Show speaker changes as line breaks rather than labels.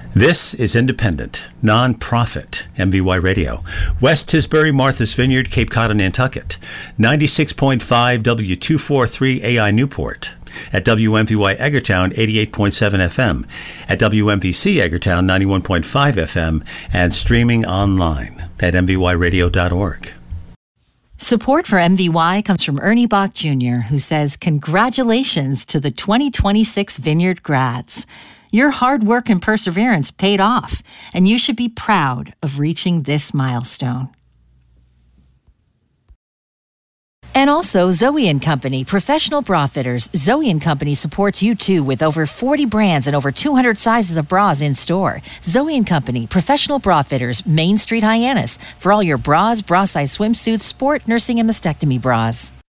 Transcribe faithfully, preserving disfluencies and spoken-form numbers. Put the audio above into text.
This is independent, non-profit M V Y Radio. West Tisbury, Martha's Vineyard, Cape Cod, and Nantucket. ninety-six point five W two forty-three A I Newport. At W M V Y Eggertown, eighty-eight point seven F M. At W M V C Eggertown, ninety-one point five F M. And streaming online at m v y radio dot org.
Support for M V Y comes from Ernie Bach Junior, who says, congratulations to the twenty twenty-six Vineyard grads. Your hard work and perseverance paid off, and you should be proud of reaching this milestone. And also, Zoe and Company, professional bra fitters. Zoe and Company supports you too with over forty brands and over two hundred sizes of bras in store. Zoe and Company, professional bra fitters, Main Street, Hyannis, for all your bras, bra size swimsuits, sport, nursing, and mastectomy bras.